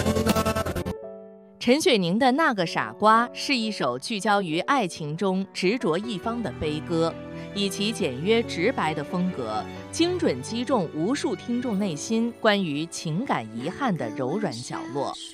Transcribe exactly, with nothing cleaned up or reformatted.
陈雪凝的《那个傻瓜》是一首聚焦于爱情中执着一方的悲歌，以其简约直白的风格，精准击中无数听众内心关于情感遗憾的柔软角落。